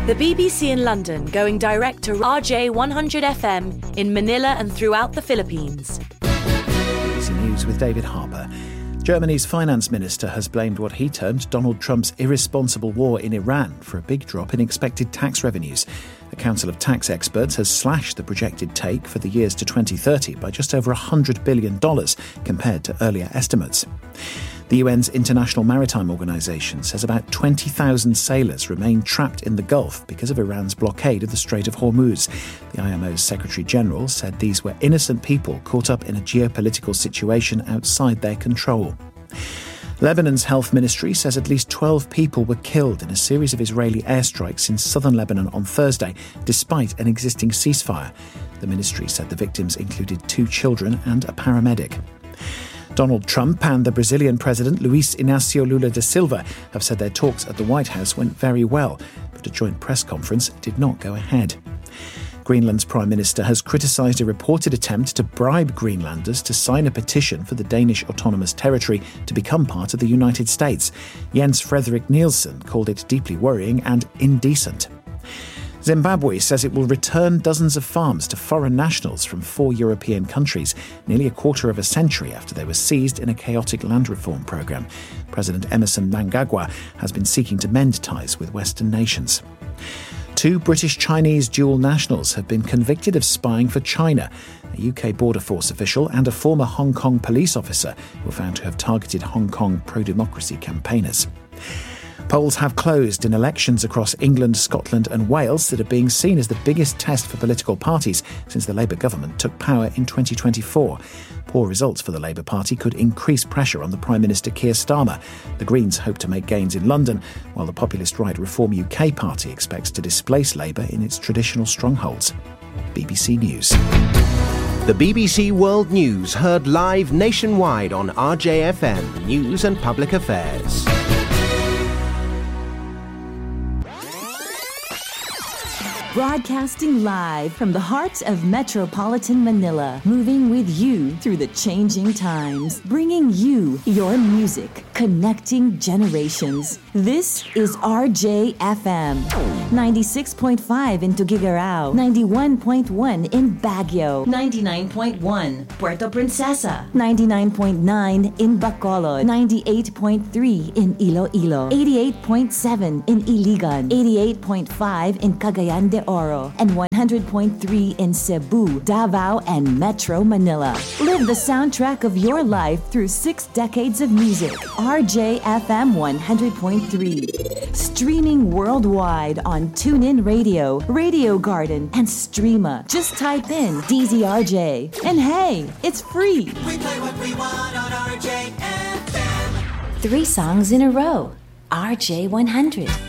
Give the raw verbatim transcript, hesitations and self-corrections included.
The B B C in London going direct to R J one hundred F M in Manila and throughout the Philippines. B B C News with David Harper. Germany's finance minister has blamed what he termed Donald Trump's irresponsible war in Iran for a big drop in expected tax revenues. A council of tax experts has slashed the projected take for the years to twenty thirty by just over one hundred billion dollars compared to earlier estimates. The U N's International Maritime Organization says about twenty thousand sailors remain trapped in the Gulf because of Iran's blockade of the Strait of Hormuz. The I M O's Secretary-General said these were innocent people caught up in a geopolitical situation outside their control. Lebanon's health ministry says at least twelve people were killed in a series of Israeli airstrikes in southern Lebanon on Thursday, despite an existing ceasefire. The ministry said the victims included two children and a paramedic. Donald Trump and the Brazilian President Luiz Inácio Lula da Silva have said their talks at the White House went very well, but a joint press conference did not go ahead. Greenland's Prime Minister has criticised a reported attempt to bribe Greenlanders to sign a petition for the Danish Autonomous Territory to become part of the United States. Jens Frederik Nielsen called it deeply worrying and indecent. Zimbabwe says it will return dozens of farms to foreign nationals from four European countries, nearly a quarter of a century after they were seized in a chaotic land reform programme. President Emerson Mnangagwa has been seeking to mend ties with Western nations. Two British-Chinese dual nationals have been convicted of spying for China. A U K Border Force official and a former Hong Kong police officer were found to have targeted Hong Kong pro-democracy campaigners. Polls have closed in elections across England, Scotland and Wales that are being seen as the biggest test for political parties since the Labour government took power in twenty twenty-four. Poor results for the Labour Party could increase pressure on the Prime Minister Keir Starmer. The Greens hope to make gains in London, while the populist right Reform U K party expects to displace Labour in its traditional strongholds. B B C News. The B B C World News heard live nationwide on R J F M News and Public Affairs. Broadcasting live from the heart of metropolitan Manila, moving with you through the changing times, bringing you your music, connecting generations. This is R J F M, ninety-six point five in Tuguegarao, ninety-one point one in Baguio, ninety-nine point one Puerto Princesa, ninety-nine point nine in Bacolod, ninety-eight point three in Iloilo, eighty-eight point seven in Iligan, eighty-eight point five in Cagayan de Oro, and one hundred point three in Cebu, Davao, and Metro Manila. Live the soundtrack of your life through six decades of music. R J F M one hundred point three. Streaming worldwide on TuneIn Radio, Radio Garden, and Streama. Just type in D Z R J. And hey, it's free. We play what we want on R J F M. Three songs in a row. R J one hundred.